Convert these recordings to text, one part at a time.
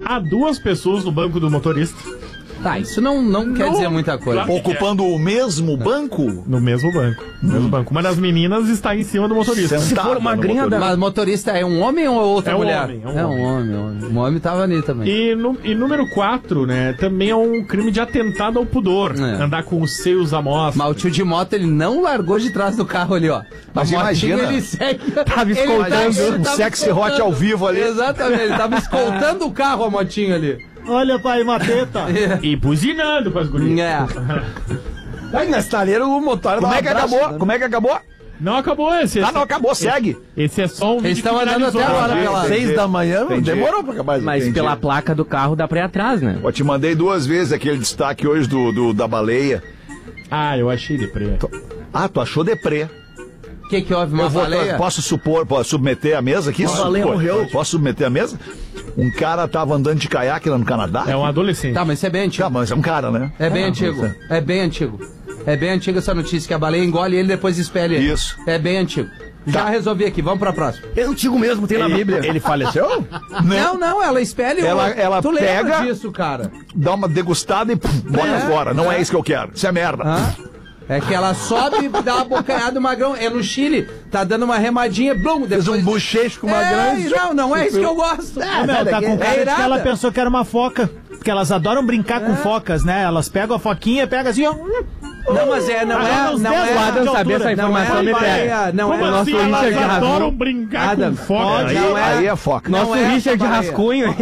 há 2 pessoas no banco do motorista. Tá, isso não quer dizer muita coisa. Claro. Ocupando o mesmo banco? No mesmo banco. No mesmo banco. Uma das meninas está em cima do motorista. Se for uma gringa da... Mas motorista é um homem ou outra mulher? Homem, Um homem. Um homem tava ali também. E número 4, né? Também é um crime de atentado ao pudor. Andar com os seios à mostra. Mas o tio de moto, ele não largou de trás do carro ali, ó. Mas imagina, ele segue... Tava escoltando um sexy hot ao vivo ali. Exatamente, ele tava escoltando o carro, a motinha ali. Olha, pai, uma teta. E buzinando com as gurias. Aí na estaleira o motor... Como é que acabou? Como é que acabou? Não acabou esse. Não acabou, segue. Esse é só um vídeo. Eles estão andando até agora pela... 6 da manhã, demorou pra acabar. Mas pela placa do carro dá pra ir atrás, né? Eu te mandei 2 vezes aquele destaque hoje da baleia. Ah, eu achei deprê. Tu achou deprê. O que houve, uma baleia? Posso submeter a mesa aqui? Uma baleia morreu. Posso submeter a mesa? Um cara tava andando de caiaque lá no Canadá. É um adolescente. Tá, mas isso é bem antigo. Tá, mas é um cara, né? É bem antigo. É bem antigo. É bem antiga essa notícia, que a baleia engole ele e depois espelha ele. Isso. É bem antigo. Já resolvi aqui, vamos pra próxima. É antigo mesmo, tem na Bíblia. Ele faleceu? Não, ela espelha Ela tu pega, lembra disso, cara? dá uma degustada e bota fora. Não é isso que eu quero. Isso é merda. É que ela sobe e dá uma bocanhada do magrão. É no Chile, tá dando uma remadinha, blum, depois... Fez um bochecho com uma grande... Não é isso que eu gosto. Meu, tá com cara de que ela pensou que era uma foca. Porque elas adoram brincar com focas, né? Elas pegam a foquinha e pegam assim, ó. Não, mas não é. O Adam saber essa informação me pega. Não Como é. assim? Elas adoram Rascunho. brincar Adam, com foca. Aí é foca. Nosso é Richard essa baleia. Rascunho aí.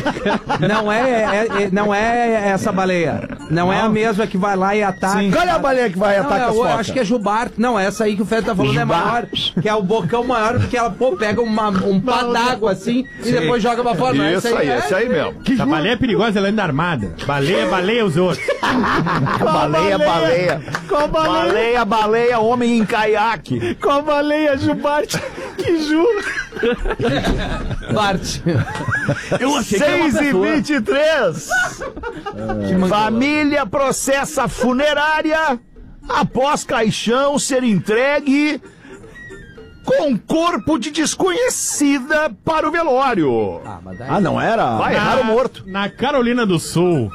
Não é essa baleia. Não é a mesma que vai lá e ataca. Qual é a baleia que vai atacar as eu focas? acho que é Jubarte. Não, essa aí que o Fred tá falando é maior. Que é o bocão maior, porque ela pega um pá d'água assim e depois joga pra fora. Isso aí mesmo. A baleia é perigosa, ela ainda armada. Baleia os outros. Baleia. Qual baleia? Baleia, homem em caiaque. Qual baleia, Jubarte? Que juro. Bart. Eu achei que era uma pessoa. 6h23. Família processa funerária após caixão ser entregue com corpo de desconhecida para o velório. Não era? Vai errar o morto. Na Carolina do Sul,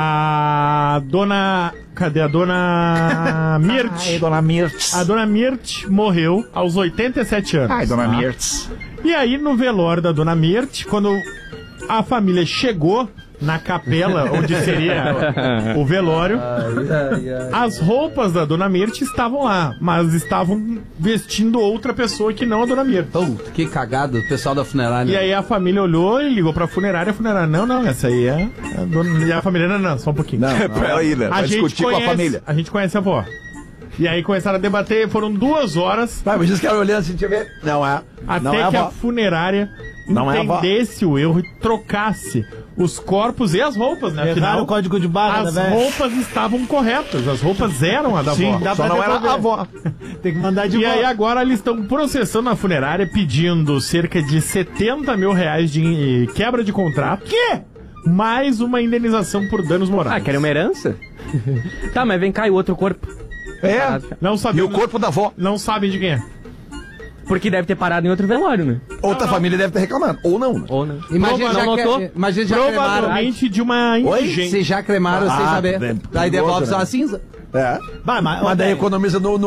a dona... Cadê a dona Mirth? Dona Mirtz. A dona Mirth morreu aos 87 anos. Dona Mirtz. E aí, no velório da dona Mirth, quando a família chegou na capela onde seria o velório, as roupas da dona Mirth estavam lá, mas estavam vestindo outra pessoa que não a dona Mirth. Que cagado, o pessoal da funerária. E aí a família olhou e ligou pra funerária, a funerária, não, essa aí é a dona... E a família, não, só um pouquinho. Peraí, né? Vai discutir com a família. A gente conhece a avó. E aí começaram a debater, foram 2 horas. Vai, mas os caras olhando assim, deixa eu ver. Não é. Até que a funerária entendesse o erro e trocasse os corpos e as roupas, né? Afinal, o código de barra, as né, roupas estavam corretas, as roupas eram a da avó. dá Só pra não era devolver. a avó. Tem que mandar de E volta. aí agora eles estão processando a funerária pedindo cerca de 70 mil reais de quebra de contrato. Quê? Mais uma indenização por danos morais. Querem uma herança? Tá, mas vem cá e o outro corpo. Não E sabem, o corpo da avó. não sabem de quem é. Porque deve ter parado em outro velório, né? Outra família deve ter reclamado. Ou não. Ou não. Imagina Não notou? já cremaram. Provavelmente de uma indigente. Se já cremaram sem saber. Daí devolve perigoso, só né? a cinza. É. Mas Mas daí economiza no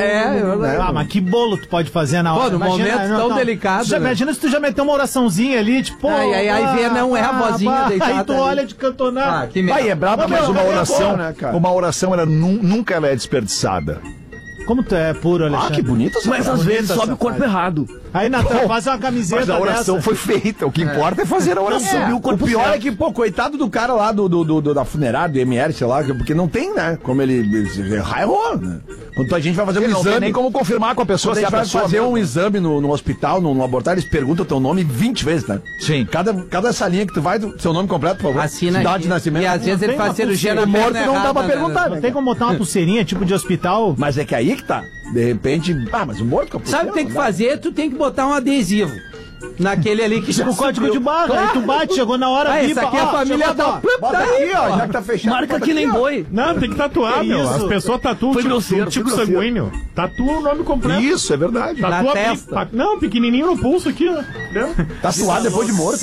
mas que bolo tu pode fazer na hora? Pô, no momento tão delicado, Já, né? Imagina se tu já meteu uma oraçãozinha ali, tipo... Aí vê, não é a vozinha deitada Aí tu ali. olha de cantonar. Que merda. Vai, é brabo, Mas uma oração, né, cara? uma oração ela nunca ela é desperdiçada. Como tu é puro, Alexandre. Que bonito essa Mas às frase. vezes sobe o corpo errado. Aí, Natan, faz uma camiseta Mas a oração dessa. foi feita. O que importa é fazer a oração. E o pior é que, pô, coitado do cara lá da funerária, do MR, sei lá, porque não tem, né? Como ele errou, né? Quando a gente vai fazer um Não tem exame. nem como confirmar com a pessoa Quando a se gente a vai pessoa fazer mesmo. um exame no hospital, no laboratório, eles perguntam o teu nome 20 vezes, né? Sim. Cada salinha que tu vai, seu nome completo, por favor. Assina Cidade aqui. de nascimento. E às vezes ele tem faz uma cirurgia na pulseira. perna Morto não dá pra errada, perguntar, né? Não tem como botar uma pulseirinha, tipo de hospital? Mas é que aí que tá. De repente, mas o morto com a Sabe o que tem que fazer? Tu tem que botar um adesivo naquele ali que já O código de barra, aí tu bate, chegou na hora, Ah, bipa, essa aqui é a ó, família chegou, ó. tá... Bota aqui, ó, já que tá fechado. Marca bota que nem aqui, ó. boi. Não, tem que tatuar, Que meu. isso? As pessoas tatuam Foi tipo, grosseiro, um tipo foi grosseiro. sanguíneo. Tatua o nome completo. Isso, é verdade. Tatua Na testa. Não, pequenininho no pulso aqui, ó. Tá suado depois de morto.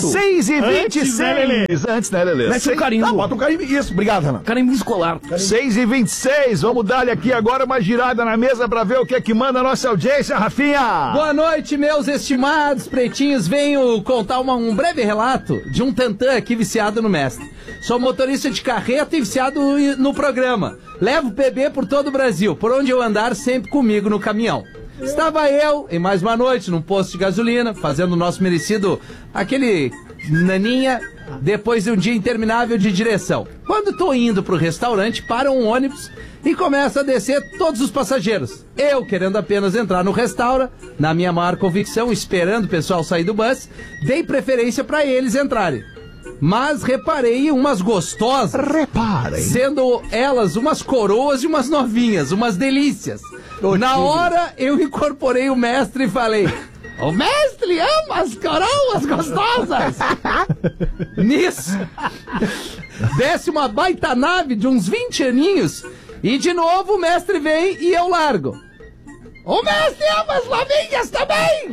6h26. Antes, né, Lelê? Mete o carimbo. Tá, bota um carimbo. Isso, obrigado, Renan. Carimbo escolar. 6h26. Vamos dar-lhe aqui agora uma girada na mesa pra ver o que é que manda a nossa audiência, Rafinha. Boa noite, meus estimados pretinhos. Venho contar um breve relato de um tantã aqui viciado no Mestre. Sou motorista de carreta e viciado no programa. Levo PB por todo o Brasil, por onde eu andar, sempre comigo no caminhão. Estava eu, em mais uma noite, num posto de gasolina, fazendo o nosso merecido, aquele naninha, depois de um dia interminável de direção. Quando tô indo pro restaurante, para um ônibus e começa a descer todos os passageiros. Eu, querendo apenas entrar no restaurante, na minha maior convicção, esperando o pessoal sair do bus, dei preferência para eles entrarem. Mas reparei em umas gostosas. Reparem. Sendo elas umas coroas e umas novinhas, umas delícias. Na hora, eu incorporei o Mestre e falei: o Mestre ama as coroas gostosas. Nisso, desce uma baita nave de uns 20 aninhos e de novo o Mestre vem e eu largo. O Mestre ama as novinhas também.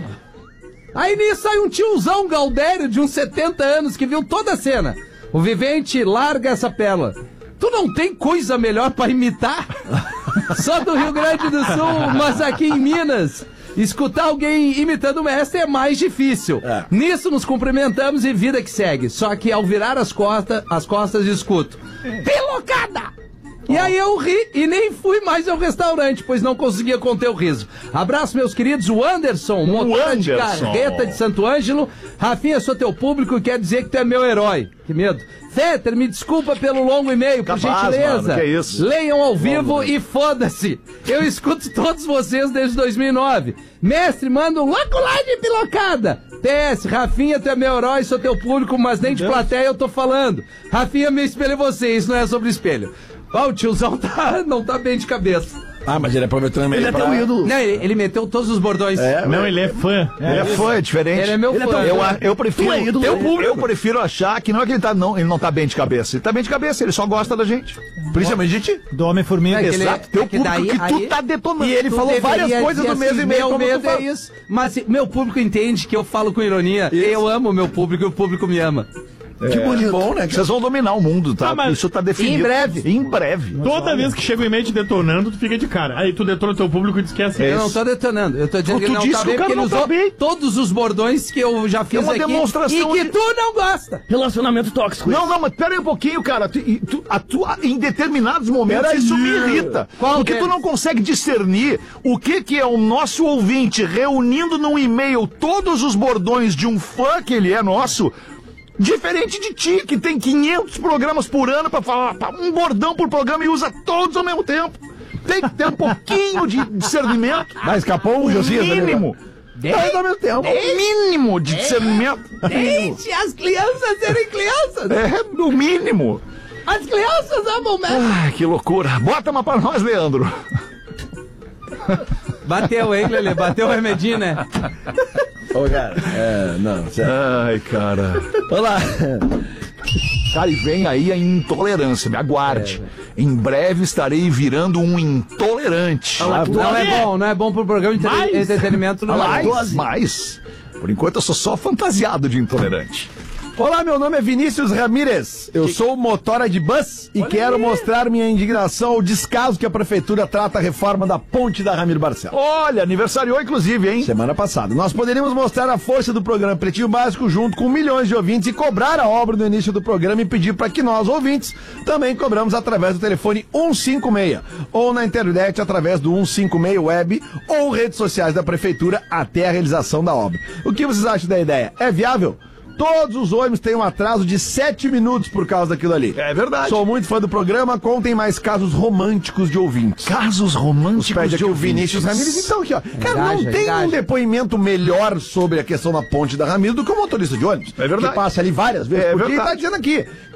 Aí nisso sai um tiozão Galdério de uns 70 anos que viu toda a cena. O Vivente larga essa pérola. Tu não tem coisa melhor pra imitar? Só do Rio Grande do Sul, mas aqui em Minas, escutar alguém imitando o Mestre é mais difícil. Nisso nos cumprimentamos e vida que segue. Só que ao virar as costas escuto: pilocada! E aí eu ri e nem fui mais ao restaurante, pois não conseguia conter o riso. Abraço, meus queridos. O Anderson, motor de carreta de Santo Ângelo. Rafinha, sou teu público e quero dizer que tu é meu herói. Que medo. Fetter, me desculpa pelo longo e-mail, por gentileza. Mano, que é isso? Leiam ao vivo e foda-se. Eu escuto todos vocês desde 2009. Mestre, manda um louco lá de pilocada. PS, Rafinha, tu é meu herói, sou teu público, mas nem de plateia eu tô falando. Rafinha, me espelho em você, isso não é sobre espelho. Ó, o tiozão não tá bem de cabeça. Ah, mas ele aproveitou também. Ele é teu ídolo. Não, ele meteu todos os bordões. Não, ele é fã. Ele é fã, é diferente. Ele é meu fã. Eu prefiro achar que não é que ele não tá bem de cabeça. Ele tá bem de cabeça, ele só gosta da gente. Principalmente de ti. Do Homem-Formiga. Exato. Teu público que tu tá detonando. E ele falou várias coisas no mesmo e-mail. Meu medo é isso. Mas meu público entende que eu falo com ironia. Isso. Eu amo o meu público e o público me ama. Que bonito. Bom, né? Vocês vão dominar o mundo, tá? Mas isso tá definido. Em breve. Toda vez que chega o e-mail te detonando, tu fica de cara. Aí tu detona o teu público e diz que é assim. Eu não tô detonando. Eu tô dizendo que ele não tá bem porque ele usou todos os bordões que eu já fiz aqui e que tu não gosta. Relacionamento tóxico. Não, mas pera aí um pouquinho, cara. Em determinados momentos isso me irrita. Porque tu não consegue discernir o que é o nosso ouvinte reunindo num e-mail todos os bordões de um fã que ele é nosso. Diferente de ti, que tem 500 programas por ano pra falar um bordão por programa e usa todos ao mesmo tempo. Tem que ter um pouquinho de discernimento. Mas escapou o Josias. Mínimo. Ao mesmo tempo. O mínimo de discernimento. Deixe as crianças serem crianças. No mínimo. As crianças amam mesmo. Ai, que loucura. Bota uma pra nós, Leandro. Bateu, hein, Lelê? Bateu o remedinho, né? Ô, cara. Não, sério. Ai, cara. Vamos lá. Cara, e vem aí a intolerância, me aguarde. Em breve estarei virando um intolerante. Não é bom pro programa de entretenimento. Não Mas, por enquanto eu sou só fantasiado de intolerante. Olá, meu nome é Vinícius Ramírez. Eu sou motora de bus e quero mostrar minha indignação ao descaso que a prefeitura trata a reforma da ponte da Ramiro Barcelos. Olha, aniversariou inclusive, hein? Semana passada. Nós poderíamos mostrar a força do programa Pretinho Básico junto com milhões de ouvintes e cobrar a obra no início do programa e pedir para que nós, ouvintes, também cobramos através do telefone 156 ou na internet através do 156 web ou redes sociais da prefeitura até a realização da obra. O que vocês acham da ideia? É viável? Todos os ônibus têm um atraso de 7 minutos por causa daquilo ali. É verdade. Sou muito fã do programa, contem mais casos românticos de ouvintes. Casos românticos de ouvintes. Vinícius Ramírez. Então aqui, ó. Cara, não tem um depoimento melhor sobre a questão da ponte da Ramírez do que o motorista de ônibus. É verdade. Que passa ali várias vezes. Porque ele tá dizendo aqui,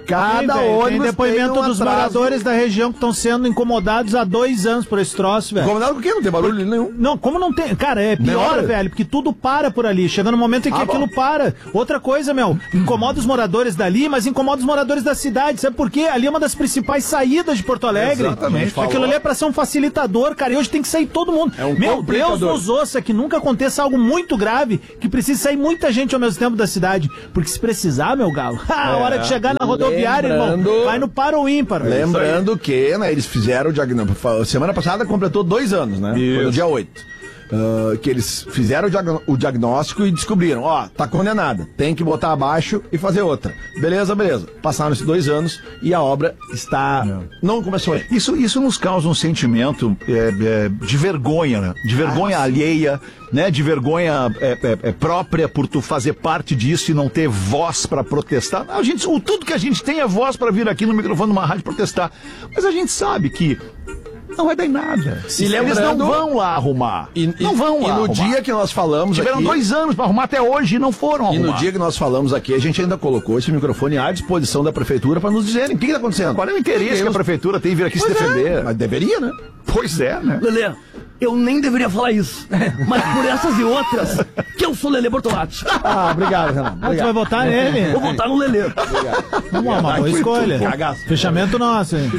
Cada Tem ônibus depoimento tem um dos atraso. moradores da região que estão sendo incomodados há 2 anos por esse troço, velho. Incomodado com o quê? Não tem barulho nenhum. Não, como não tem? Cara, é pior, hora? velho, porque tudo para por ali. Chega no momento em que aquilo para. Outra coisa, meu, incomoda os moradores dali, mas incomoda os moradores da cidade. Sabe por quê? Ali é uma das principais saídas de Porto Alegre. Exatamente. Aquilo ali é pra ser um facilitador, cara, e hoje tem que sair todo mundo. É um Meu complicador. Deus nos ouça, que nunca aconteça algo muito grave, que precise sair muita gente ao mesmo tempo da cidade. Porque se precisar, meu galo, a hora que chegar na rodoviária, irmão, vai no para ou ímpar. Lembrando que, né, eles fizeram o diagnóstico. Semana passada completou 2 anos, né? Foi no dia 8. Que eles fizeram o diagnóstico e descobriram, tá condenada, tem que botar abaixo e fazer outra. Beleza. Passaram esses 2 anos e a obra está... Não começou ainda. Isso nos causa um sentimento de vergonha, né? De vergonha alheia, né? De vergonha própria por tu fazer parte disso e não ter voz pra protestar. Tudo que a gente tem é voz pra vir aqui no microfone de uma rádio protestar. Mas a gente sabe que não vai dar em nada. Eles não vão lá arrumar. Não vão lá E no arrumar. dia que nós falamos Tiveram aqui... 2 anos pra arrumar até hoje e não foram arrumar. E no dia que nós falamos aqui, a gente ainda colocou esse microfone à disposição da prefeitura para nos dizerem o que está acontecendo. Qual é o interesse que a prefeitura tem em vir aqui se defender? Mas deveria, né? Pois é, né? Lelê, eu nem deveria falar isso. Mas por essas e outras, que eu sou Lelê Bortolatti. Obrigado, Renan. Você vai votar nele? Vou votar no Lelê. Uma boa escolha. Fechamento nosso, hein?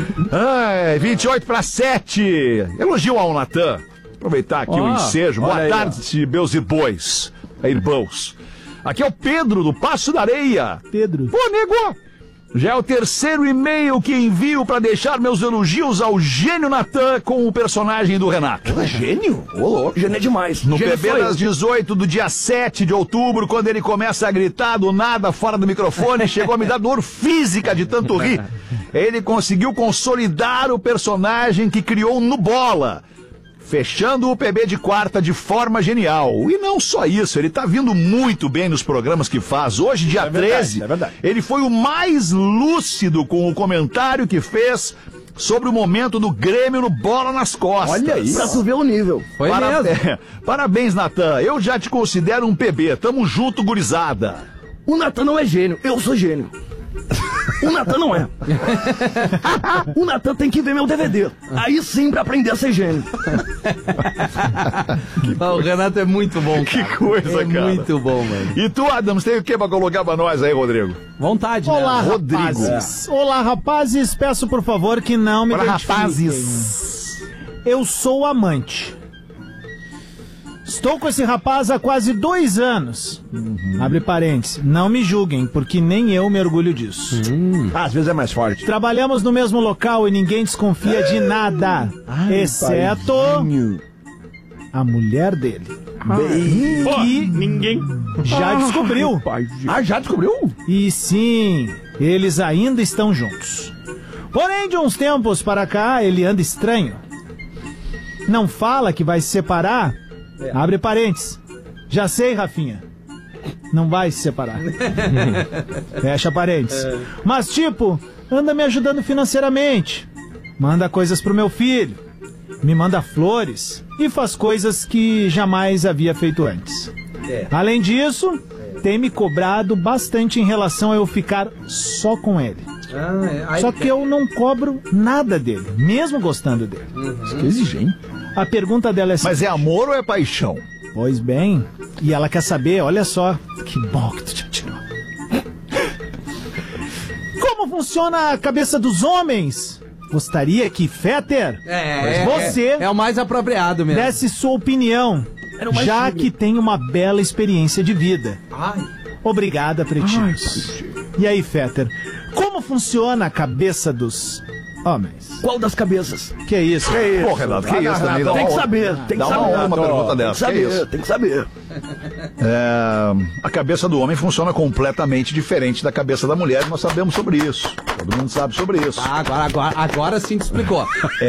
28:07. Elogio ao Natan. Aproveitar aqui o ensejo. Boa tarde, meus irmãos. Irmãos. Aqui é o Pedro, do Passo da Areia. Pedro. Pô, nego! Já é o 3º e-mail que envio pra deixar meus elogios ao gênio Natan com o personagem do Renato. Gênio? Ô, louco. Gênio é demais. No Gênio PB foi das 18 do dia 7 de outubro, quando ele começa a gritar do nada fora do microfone, chegou a me dar dor física de tanto rir. Ele conseguiu consolidar o personagem que criou no Bola, fechando o PB de quarta de forma genial. E não só isso, ele tá vindo muito bem nos programas que faz. Hoje, dia 13, ele foi o mais lúcido com o comentário que fez sobre o momento do Grêmio no Bola nas Costas. Olha aí. Pra tu ver o nível. Foi mesmo. Parabéns, Natan. Eu já te considero um PB. Tamo junto, gurizada. O Natan não é gênio, eu sou gênio. O Natan não é. O Natan tem que ver meu DVD. Aí sim pra aprender a ser gênio. O Renato é muito bom, cara. Que coisa, cara. Muito bom, mano. E tu, Adams, tem o que pra colocar pra nós aí, Rodrigo? Vontade, Olá, né? Rodrigo. rapazes. Olá, rapazes. Peço, por favor, que não me Olá, identifiquem. rapazes. Eu sou amante. Estou com esse rapaz há quase 2 anos. Abre parênteses. Não me julguem, porque nem eu me orgulho disso. Às vezes é mais forte. Trabalhamos no mesmo local e ninguém desconfia de nada. Exceto a mulher dele. Que Ninguém. já descobriu. Já descobriu? E sim, eles ainda estão juntos. Porém, de uns tempos para cá, ele anda estranho. Não fala que vai se separar. Abre parênteses. Já sei, Rafinha. Não vai se separar. Fecha parênteses. Mas, tipo, anda me ajudando financeiramente. Manda coisas pro meu filho. Me manda flores. E faz coisas que jamais havia feito antes. Além disso, tem me cobrado bastante em relação a eu ficar só com ele. Só que eu não cobro nada dele, mesmo gostando dele. Que exigente. A pergunta dela é assim: Mas é amor ou é paixão? pois bem, e ela quer saber, olha só, que bom que tu já tirou. Como funciona a cabeça dos homens? Gostaria que Fetter, você É o mais apropriado mesmo. desse sua opinião, já que tem uma bela experiência de vida. Obrigada, pretinhos. E aí, Fetter, como funciona a cabeça dos homens? Qual das cabeças? Que é isso? Pô, Renato, que isso também? Tem que saber, tem que Dá saber. uma honra uma pergunta Tem que dessa. Que isso? saber, tem que saber. A cabeça do homem funciona completamente diferente da cabeça da mulher, nós sabemos sobre isso. Todo mundo sabe sobre isso. Agora sim te explicou.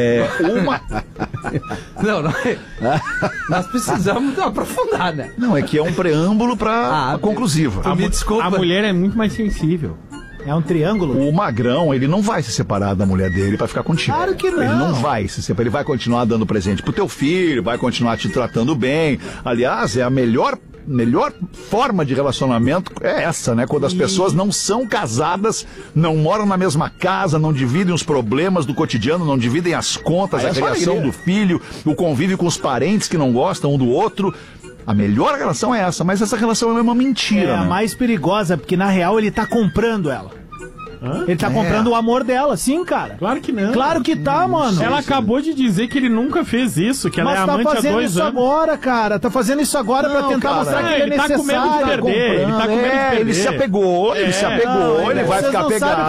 Não, nós precisamos aprofundar, né? Não, é que é um preâmbulo pra conclusiva. Me desculpa. A mulher é muito mais sensível. É um triângulo? O magrão, ele não vai se separar da mulher dele pra ficar contigo. Claro que não. Ele não vai se separar, ele vai continuar dando presente pro teu filho, vai continuar te tratando bem. Aliás, é a melhor melhor forma de relacionamento é essa, né? Quando as pessoas não são casadas, não moram na mesma casa, não dividem os problemas do cotidiano, não dividem as contas, a criação do filho, o convívio com os parentes que não gostam um do outro. A melhor relação é essa, mas essa relação é uma mentira, É a né? mais perigosa, porque na real ele tá comprando ela. Ele tá comprando o amor dela, sim, cara. Claro que não. Claro que tá, mano. Ela acabou de dizer que ele nunca fez isso, que ela Mas é tá amante há fazendo 2 isso anos. agora, cara. Tá fazendo isso agora pra tentar cara, mostrar que ele é tá com necessário. medo de perder. Ele tá com medo de perder. Ele se apegou, ele vai Não, ficar vocês não pegado. sabem